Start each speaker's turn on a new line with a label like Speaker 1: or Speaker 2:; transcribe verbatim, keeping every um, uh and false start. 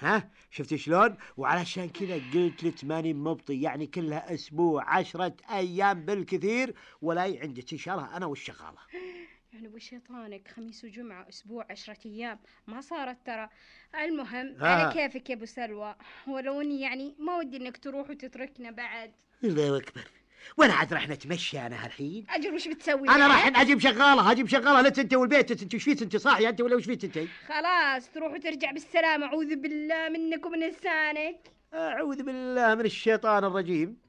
Speaker 1: ها شفت شلون؟ وعلشان كذا قلت لك ماني مبطي، يعني كلها اسبوع عشرة ايام بالكثير، ولا عندك اشاره انا والشغاله.
Speaker 2: يعني وشيطانك، خميس وجمعة أسبوع عشرة أيام ما صارت ترى. المهم على
Speaker 1: ها
Speaker 2: كيفك يا أبو سلوى، ولو إني يعني ما ودي إنك تروح وتتركنا بعد.
Speaker 1: الله اكبر، وانا عاد راح نتمشى انا هالحين؟
Speaker 2: أجل وش بتسوي
Speaker 1: انا
Speaker 2: بعد؟
Speaker 1: راح اجيب شغاله، هجيب شغاله، لا انت والبيت، انت وش فيك؟ انت صاحيه انت ولا وش فيك انت؟
Speaker 2: خلاص تروح وترجع بالسلامة، أعوذ بالله منك ومن لسانك.
Speaker 1: اعوذ بالله من الشيطان الرجيم.